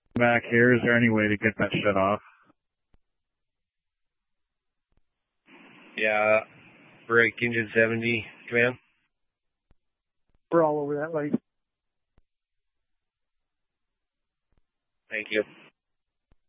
Back here, is there any way to get that shut off? Yeah, break engine 70, command. We're all over that light. Thank you.